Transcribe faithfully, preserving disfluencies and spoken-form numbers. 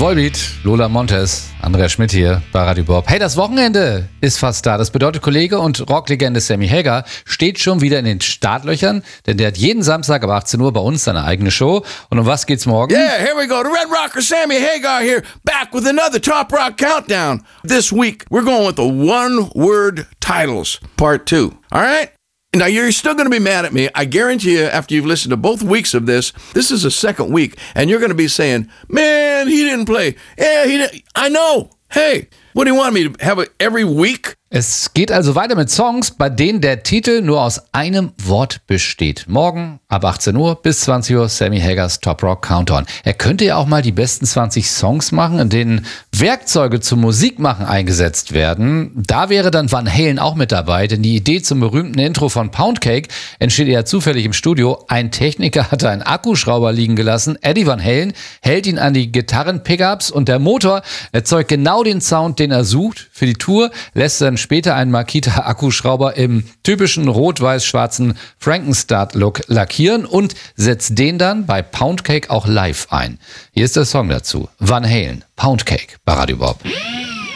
Volbeat, Lola Montez, Andrea Schmidt hier bei Radio Bob. Hey, das Wochenende ist fast da. Das bedeutet, Kollege und Rocklegende Sammy Hagar steht schon wieder in den Startlöchern, denn der hat jeden Samstag ab achtzehn Uhr bei uns seine eigene Show. Und um was geht's morgen? Yeah, here we go. The Red Rocker Sammy Hagar here, back with another Top Rock Countdown. This week, we're going with the one-word titles, part two. All right? Now, you're still going to be mad at me. I guarantee you, after you've listened to both weeks of this, this is the second week, and you're going to be saying, man, he didn't play. Yeah, he didn't. I know. Hey, what do you want me to have it every week? Es geht also weiter mit Songs, bei denen der Titel nur aus einem Wort besteht. Morgen ab achtzehn Uhr bis zwanzig Uhr Sammy Hagars Top Rock Countdown. Er könnte ja auch mal die besten zwanzig Songs machen, in denen Werkzeuge zum Musikmachen eingesetzt werden. Da wäre dann Van Halen auch mit dabei, denn die Idee zum berühmten Intro von Poundcake entsteht eher zufällig im Studio. Ein Techniker hatte einen Akkuschrauber liegen gelassen. Eddie Van Halen hält ihn an die Gitarren-Pickups und der Motor erzeugt genau den Sound, den er sucht. Für die Tour lässt er dann später einen Makita-Akkuschrauber im typischen rot-weiß-schwarzen Frankenstart-Look lackieren und setzt den dann bei Poundcake auch live ein. Hier ist der Song dazu. Van Halen, Poundcake bei Radio Bob.